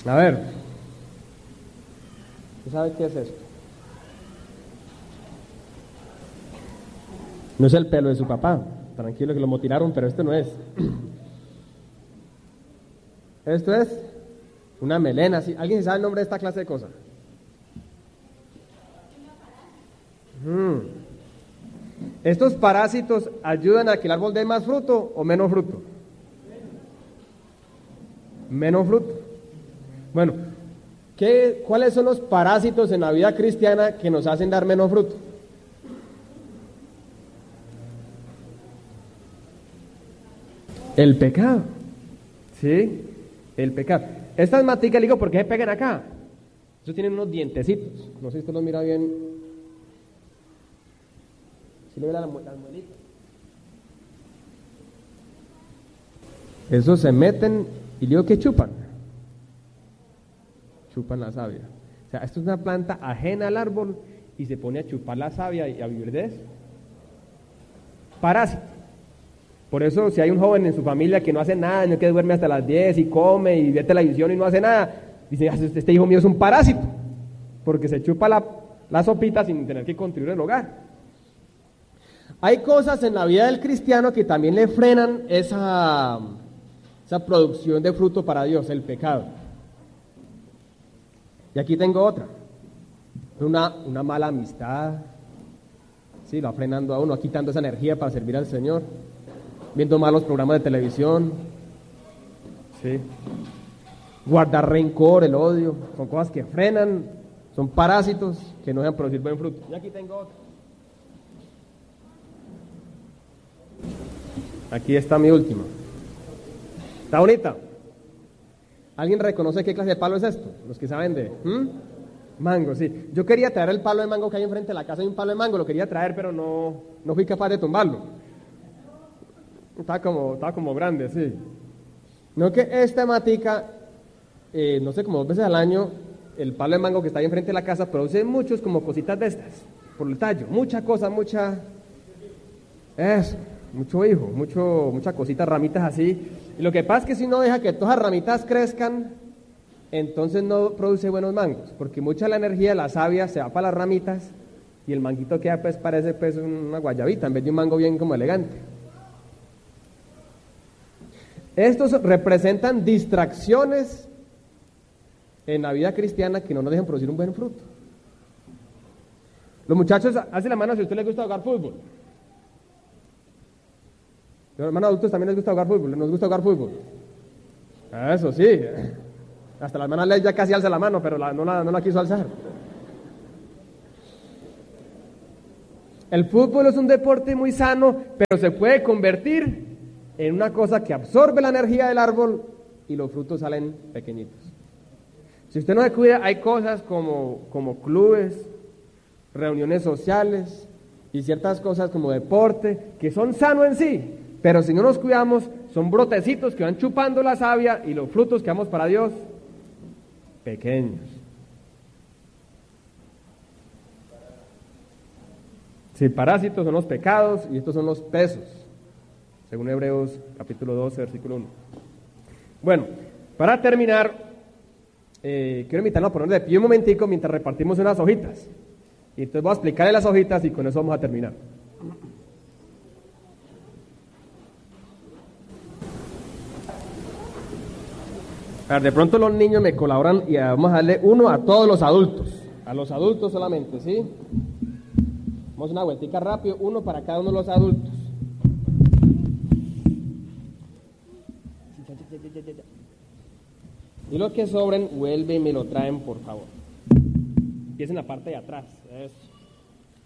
A ver, ¿usted sabe qué es esto? No es el pelo de su papá, tranquilo que lo motilaron, pero esto no es. Esto es una melena, ¿sí? ¿Alguien sabe el nombre de esta clase de cosas? ¿Estos parásitos ayudan a que el árbol dé más fruto o menos fruto? Menos fruto. Bueno, ¿cuáles son los parásitos en la vida cristiana que nos hacen dar menos fruto? El pecado. ¿Sí? El pecado. Estas maticas, le digo, ¿por qué se pegan acá? Estos tienen unos dientecitos. No sé si usted los mira bien. ¿Sí le ve las muelitas? Esos se meten y digo que chupan. Chupan la savia. O sea, esto es una planta ajena al árbol y se pone a chupar la savia y a vivir de eso. Parásito. Por eso, si hay un joven en su familia que no hace nada, no que duerme hasta las 10 y come y ve televisión y no hace nada, dice, este hijo mío es un parásito, porque se chupa la sopita sin tener que contribuir el hogar. Hay cosas en la vida del cristiano que también le frenan esa producción de fruto para Dios, el pecado. Y aquí tengo otra. Una mala amistad. Sí, lo va frenando a uno, quitando esa energía para servir al Señor. Viendo malos programas de televisión. Sí. Guardar rencor, el odio. Son cosas que frenan. Son parásitos que no dejan producir buen fruto. Y aquí tengo otra. Aquí está mi última. ¿Está bonita? ¿Alguien reconoce qué clase de palo es esto? Los que saben de... Mango, sí. Yo quería traer el palo de mango que hay enfrente de la casa. Hay un palo de mango, lo quería traer, pero no fui capaz de tumbarlo. Está como grande, sí. No que esta matica, no sé, como 2 veces al año, el palo de mango que está ahí enfrente de la casa produce muchos como cositas de estas, por el tallo. Mucha cosa, eso, mucho hijo, muchas cositas, ramitas así. Y lo que pasa es que si uno deja que todas las ramitas crezcan, entonces no produce buenos mangos, porque mucha de la energía de la savia se va para las ramitas y el manguito queda pues parece pues una guayabita en vez de un mango bien como elegante. Estos representan distracciones en la vida cristiana que no nos dejan producir un buen fruto. Los muchachos, hace la mano si a usted les gusta jugar fútbol. Los hermanos adultos también les gusta jugar fútbol. ¿Nos gusta jugar fútbol? Eso sí. Hasta la hermana Ley ya casi alza la mano, pero no la quiso alzar. El fútbol es un deporte muy sano, pero se puede convertir en una cosa que absorbe la energía del árbol y los frutos salen pequeñitos. Si usted no se cuida, hay cosas como clubes, reuniones sociales y ciertas cosas como deporte que son sanos en sí, pero si no nos cuidamos, son brotecitos que van chupando la savia y los frutos que damos para Dios, pequeños. Sí, parásitos son los pecados y estos son los pesos, según Hebreos capítulo 12, versículo 1. Bueno, para terminar, quiero invitarnos a poner de pie un momentico mientras repartimos unas hojitas. Y entonces voy a explicarle las hojitas y con eso vamos a terminar. A ver, de pronto los niños me colaboran y vamos a darle uno a todos los adultos. A los adultos solamente, ¿sí? Vamos una vueltica rápido, uno para cada uno de los adultos. Y los que sobren, vuelven y me lo traen, por favor. Empiecen la parte de atrás. Eso.